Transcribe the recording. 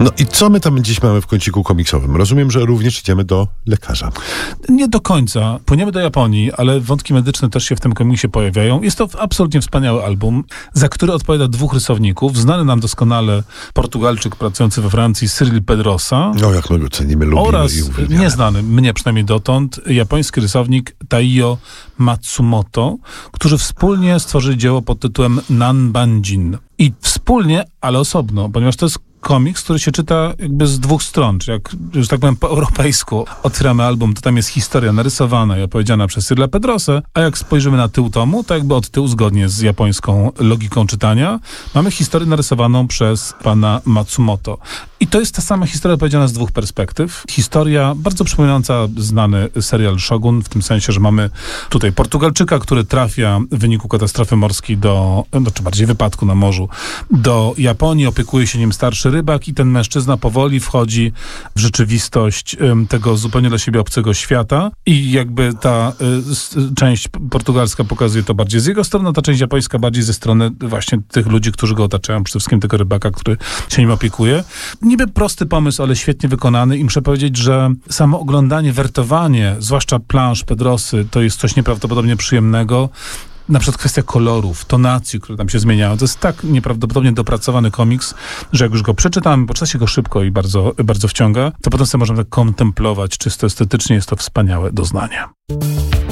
No i co my tam dziś mamy w kąciku komiksowym? Rozumiem, że również idziemy do lekarza. Nie do końca. Płyniemy do Japonii, ale wątki medyczne też się w tym komiksie pojawiają. Jest to absolutnie wspaniały album, za który odpowiada 2 rysowników. Znany nam doskonale Portugalczyk pracujący we Francji, Cyril Pedrosa. No jak my go cenimy, lubimy oraz i uwielbiamy. nieznany, mnie przynajmniej dotąd, japoński rysownik Taiyo Matsumoto, którzy wspólnie stworzyli dzieło pod tytułem Nanbanjin. I wspólnie, ale osobno, ponieważ to jest komiks, który się czyta jakby z 2 stron, czyli jak, że tak powiem, po europejsku otwieramy album, to tam jest historia narysowana i opowiedziana przez Cyrila Pedrosę, a jak spojrzymy na tył tomu, to jakby od tyłu, zgodnie z japońską logiką czytania, mamy historię narysowaną przez pana Matsumoto. I to jest ta sama historia opowiedziana z 2 perspektyw. Historia bardzo przypominająca znany serial Shogun, w tym sensie, że mamy tutaj Portugalczyka, który trafia w wyniku katastrofy morskiej czy bardziej wypadku na morzu, do Japonii, opiekuje się nim starszy rybak i ten mężczyzna powoli wchodzi w rzeczywistość tego zupełnie dla siebie obcego świata i jakby ta część portugalska pokazuje to bardziej z jego strony, a ta część japońska bardziej ze strony właśnie tych ludzi, którzy go otaczają, przede wszystkim tego rybaka, który się nim opiekuje. Niby prosty pomysł, ale świetnie wykonany i muszę powiedzieć, że samo oglądanie, wertowanie, zwłaszcza plansz Pedrosy, to jest coś nieprawdopodobnie przyjemnego. Na przykład kwestia kolorów, tonacji, które tam się zmieniają. To jest tak nieprawdopodobnie dopracowany komiks, że jak już go przeczytamy, poczyta się go szybko i bardzo, bardzo wciąga, to potem sobie możemy tak kontemplować czysto estetycznie. Jest to wspaniałe doznanie.